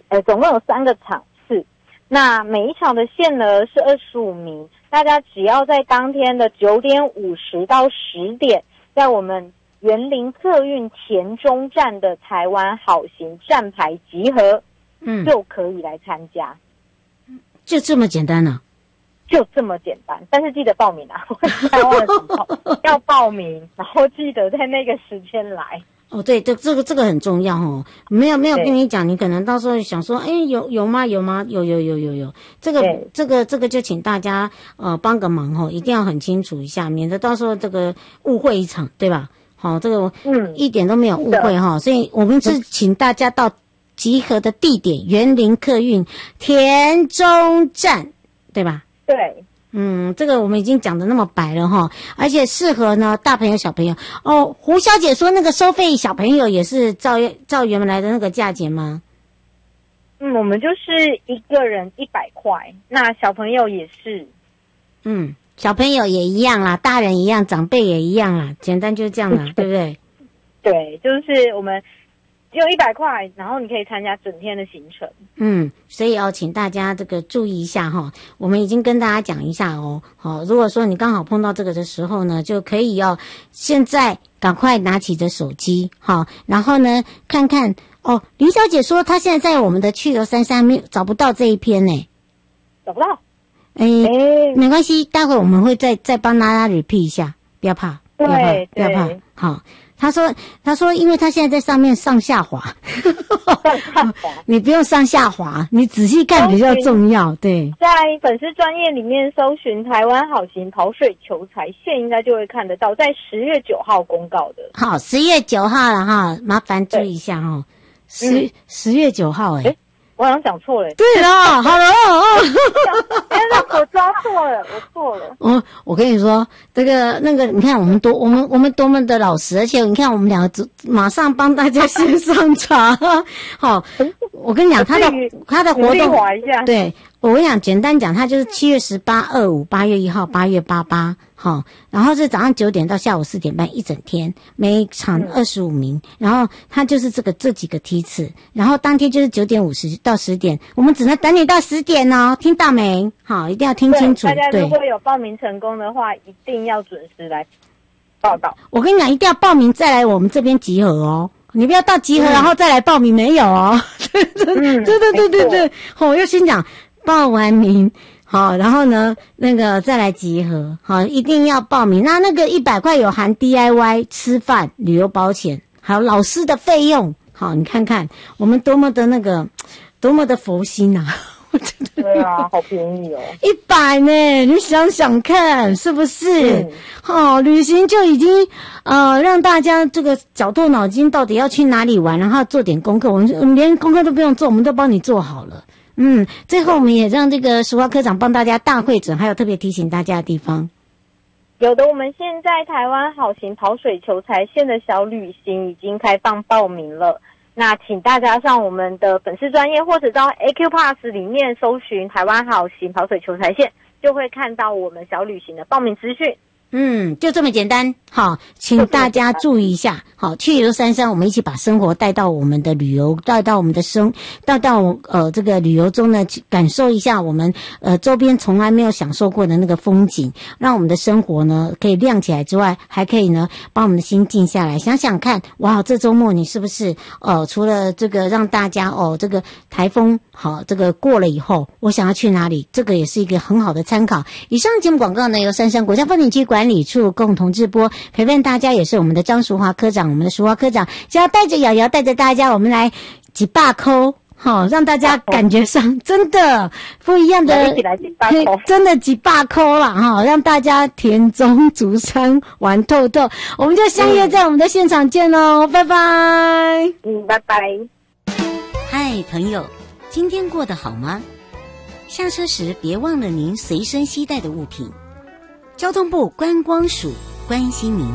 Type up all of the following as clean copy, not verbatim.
总共有3个场次，那每一场的限额是25名，大家只要在当天的9点50到10点，在我们园林客运田中站的台湾好行站牌集合，就可以来参加。 就这么简单啊？ 就这么简单，但是记得报名啊！要报名，然后记得在那个时间来。 哦，对，这个很重要哦。没有跟你讲，你可能到时候想说，有吗？有。这个就请大家帮个忙哦，一定要很清楚一下，免得到时候这个误会一场，对吧？好，这个一点都没有误会哈。所以我们是请大家到集合的地点园林客运田中站，对吧？ 对。 这个我们已经讲得那么白了哈，而且适合呢大朋友小朋友哦。胡小姐说那个收费小朋友也是照原来的那个价钱吗？ 我们就是一个人100块，那小朋友也是。 小朋友也一样啦，大人一样，长辈也一样啦，简单就是这样啦，对不对？ 对，就是我们只有100块，然后你可以参加整天的行程。 所以请大家这个注意一下哈，我们已经跟大家讲一下哦。好，如果说你刚好碰到这个的时候呢，就可以现在赶快拿起着手机哈，然后呢看看哦。林小姐说她现在在我们的去留33找不到这一篇呢， 找不到。 没关系，待会我们会再帮大家 repeat 一下，不要怕，不要怕。好。他说因为他现在在上面上下滑你不用上下滑，你仔细看比较重要。对， 在粉丝专页里面搜寻台湾好行跑水求财线，应该就会看得到，在10月9号公告的。好 ，10月9号了哈，麻烦注意一下哈。10月9号我好像讲错了。 对了，好了我抓错了，我错了。 我跟你说，那个，你看我们多么的老实，而且你看我们两个马上帮大家先上查。好，我跟你讲，他的活动，对，我跟你讲，简单讲，他就是7月18、25、8月1号、8月88。好，然后是早上9点到下午4点半一整天，每场25名，然后他就是这几个梯次，然后当天就是9点50到10点，我们只能等你到10点哦，听到没？好，一定要听清楚。 大家如果有报名成功的话，一定要准时来报道。我跟你讲，一定要报名再来我们这边集合哦，你不要到集合然后再来报名，没有哦。对，我要先讲报完名。好，然后呢，再来集合，好，一定要报名。那个100块有含 DIY 吃饭、旅游保险，还有老师的费用。好，你看看我们多么的佛心啊！ 对啊，好便宜哦 ，100呢，你想想看是不是？旅行就已经让大家这个绞透脑筋，到底要去哪里玩，然后做点功课。我们连功课都不用做，我们都帮你做好了。最后我们也让这个淑华科长帮大家大会诊，还有特别提醒大家的地方。 有的，我们现在台湾好行跑水求财线的小旅行已经开放报名了，那请大家上我们的粉丝专页或者到 AQ Pass 里面搜寻台湾好行跑水求财线，就会看到我们小旅行的报名资讯。 就这么简单。好，请大家注意一下。好，去游33，我们一起把生活带到我们的旅游，带到我们的带到这个旅游中呢，感受一下我们周边从来没有享受过的那个风景，让我们的生活呢可以亮起来之外，还可以呢把我们的心静下来。想想看，哇，这周末你是不是除了这个让大家这个台风好这个过了以后，我想要去哪里？这个也是一个很好的参考。以上节目广告呢由33国家风景区管理处共同直播，陪伴大家也是我们的张淑华科长，我们的淑华科长就要带着瑶瑶带着大家，我们来几把扣，好让大家感觉上真的不一样的，真的几把扣啦哈，让大家田中竹山玩透透。我们就相约在我们的现场见喽，拜拜。 拜拜。 嗨，朋友，今天过得好吗？下车时别忘了您随身携带的物品。交通部观光署关心您。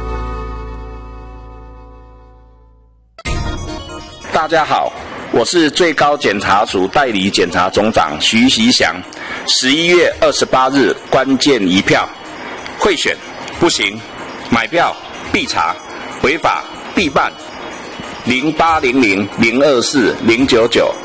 大家好，我是最高检察署代理检察总长徐习祥。11月28日关键一票，贿选不行，买票必查，违法必办。0800-024-099